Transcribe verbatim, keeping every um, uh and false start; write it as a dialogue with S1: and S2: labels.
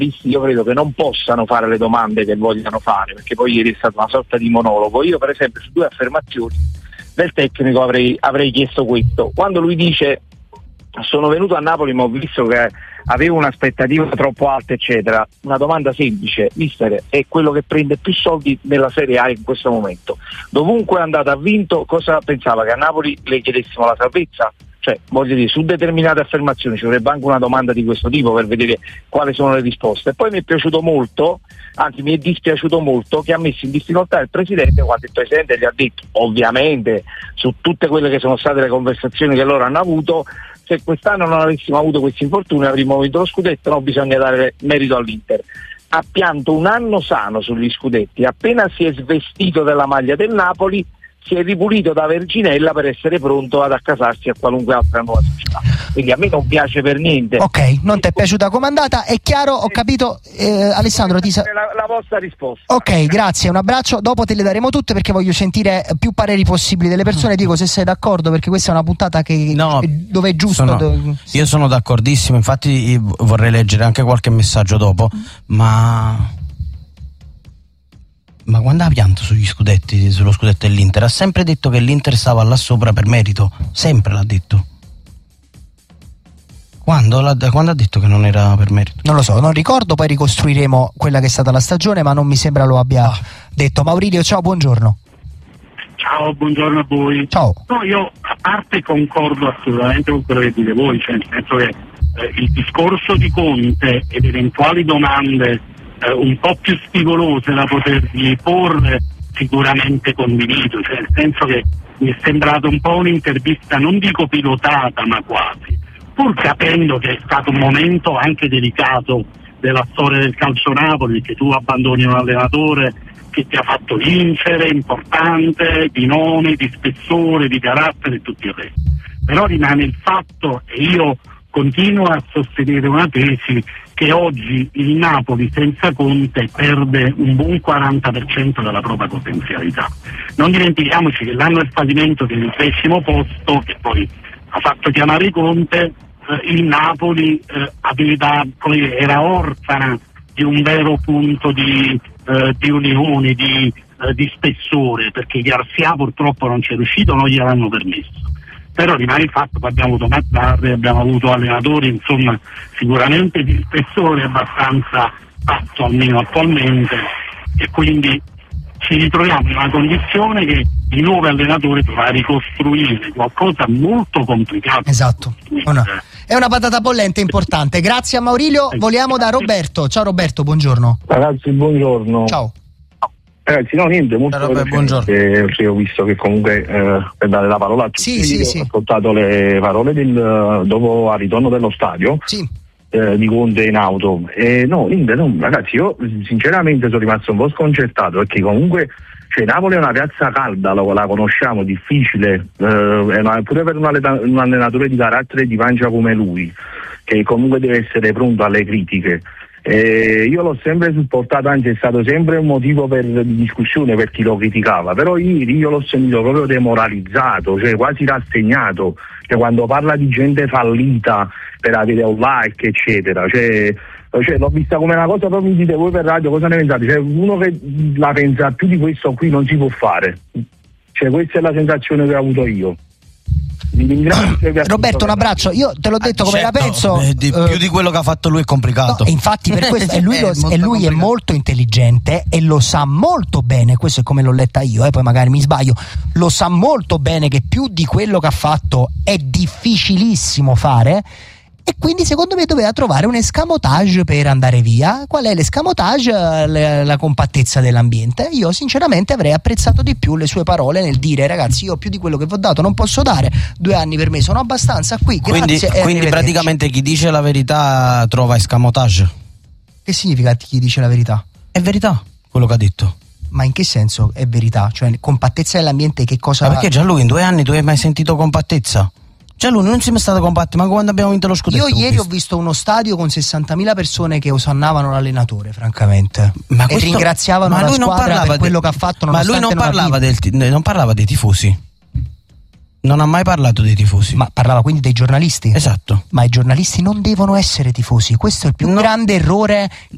S1: io credo che non possano fare le domande che vogliano fare, perché poi ieri è stata una sorta di monologo. Io per esempio su due affermazioni del tecnico avrei, avrei chiesto questo. Quando lui dice sono venuto a Napoli ma ho visto che avevo un'aspettativa troppo alta eccetera, una domanda semplice: mister, è quello che prende più soldi nella Serie A in questo momento, dovunque è andato ha vinto, cosa pensava, che a Napoli le chiedessimo la salvezza? Cioè, voglio dire, su determinate affermazioni ci vorrebbe anche una domanda di questo tipo per vedere quali sono le risposte. E poi mi è piaciuto molto, anzi mi è dispiaciuto molto, che ha messo in difficoltà il Presidente quando il Presidente gli ha detto, ovviamente su tutte quelle che sono state le conversazioni che loro hanno avuto, se quest'anno non avessimo avuto questi infortuni avremmo vinto lo scudetto, no, bisogna dare merito all'Inter. Ha pianto un anno sano sugli scudetti, appena si è svestito della maglia del Napoli si è ripulito da Verginella per essere pronto ad accasarsi a qualunque altra nuova società. Quindi a me non piace per niente.
S2: Ok, non ti è piaciuta come è andata, è chiaro, ho capito. eh, Alessandro, ti sa-
S1: la, la vostra risposta.
S2: Ok, grazie, un abbraccio, dopo te le daremo tutte perché voglio sentire più pareri possibili delle persone. Dico se sei d'accordo, perché questa è una puntata che
S3: no,
S2: dove è giusto
S3: sono,
S2: dove...
S3: io sono d'accordissimo, infatti vorrei leggere anche qualche messaggio dopo, ma ma quando ha pianto sugli scudetti, sullo scudetto dell'Inter, ha sempre detto che l'Inter stava là sopra per merito, sempre l'ha detto. Quando, l'ha, quando ha detto che non era per merito?
S2: Non lo so, non ricordo, poi ricostruiremo quella che è stata la stagione, ma non mi sembra lo abbia ah. detto. Maurizio, ciao, buongiorno.
S4: Ciao, buongiorno a voi.
S2: Ciao.
S4: No, io a parte concordo assolutamente con quello che dite voi, cioè nel senso che eh, il discorso di Conte ed eventuali domande eh, un po' più spigolose da potergli porre sicuramente condivido, cioè nel senso che mi è sembrato un po' un'intervista, non dico pilotata, ma quasi, pur capendo che è stato un momento anche delicato della storia del calcio Napoli, che tu abbandoni un allenatore che ti ha fatto vincere, importante, di nome, di spessore, di carattere e tutto il resto. Però rimane il fatto, e io continuo a sostenere una tesi, che oggi il Napoli senza Conte perde un buon quaranta per cento della propria potenzialità. Non dimentichiamoci che l'anno del fallimento del decimo posto, che poi ha fatto chiamare Conte, eh, il Napoli eh, aveva, poi era orfana di un vero punto di, eh, di unione, di, eh, di spessore, perché Garcia purtroppo non ci è riuscito, non gliel'hanno permesso. Però rimane il fatto che abbiamo avuto Mazzarri, abbiamo avuto allenatori insomma sicuramente di spessore abbastanza alto, almeno attualmente, e quindi ci ritroviamo in una condizione che il nuovo allenatore dovrà ricostruire qualcosa molto complicato.
S2: Esatto, una, è una patata bollente importante. Grazie a Maurizio, voliamo da Roberto. Ciao Roberto, buongiorno.
S5: Ragazzi, buongiorno.
S2: Ciao.
S5: Ragazzi, no, niente, molto
S3: Vabbè, buongiorno.
S5: Eh, ho visto che comunque eh, per dare la parola a tutti,
S2: sì, sì,
S5: ho
S2: sì.
S5: ascoltato le parole del, dopo al ritorno dello stadio,
S2: sì.
S5: eh, di Conte in auto. E no, niente, no, ragazzi, io sinceramente sono rimasto un po' sconcertato, perché comunque cioè, Napoli è una piazza calda, lo, la conosciamo, difficile, eh, è una, pure per un, un allenatore di carattere e di pancia come lui, che comunque deve essere pronto alle critiche. Eh, io l'ho sempre supportato, anzi è stato sempre un motivo per discussione per chi lo criticava, però ieri io l'ho sentito proprio demoralizzato, cioè quasi rassegnato, cioè quando parla di gente fallita per avere un like eccetera, cioè, cioè l'ho vista come una cosa, proprio dite voi per radio cosa ne pensate, cioè uno che la pensa più di questo qui non si può fare, cioè questa è la sensazione che ho avuto io.
S2: Roberto, un abbraccio. Io te l'ho detto
S3: ah,
S2: come
S3: certo,
S2: la penso.
S3: eh, di,
S2: eh,
S3: più di quello che ha fatto lui è complicato.
S2: No, infatti per questo e lui, lo, è, e lui è molto intelligente e lo sa molto bene. Questo è come l'ho letta io, eh, poi magari mi sbaglio. Lo sa molto bene che più di quello che ha fatto è difficilissimo fare. E quindi secondo me doveva trovare un escamotage per andare via. Qual è l'escamotage? La, la compattezza dell'ambiente. Io sinceramente avrei apprezzato di più le sue parole nel dire: ragazzi, io più di quello che vi ho dato non posso dare, due anni per me sono abbastanza qui,
S3: quindi,
S2: grazie.
S3: Quindi praticamente chi dice la verità trova escamotage.
S2: Che significa chi dice la verità?
S3: È verità quello che ha detto.
S2: Ma in che senso è verità? Cioè compattezza dell'ambiente, che cosa?
S3: Ma perché già lui in due anni tu hai mai sentito compattezza? Cioè lui non si è mai stato compatti, ma quando abbiamo vinto lo scudetto.
S2: Io ieri ho visto uno stadio con sessantamila persone che osannavano l'allenatore, francamente, ma questo, e ringraziavano la squadra per quello
S3: de,
S2: che ha fatto.
S3: Ma lui non parlava, del, non parlava dei tifosi. Non ha mai parlato dei tifosi.
S2: Ma parlava quindi dei giornalisti?
S3: Esatto.
S2: Ma i giornalisti non devono essere tifosi. Questo è il più
S3: no.
S2: grande errore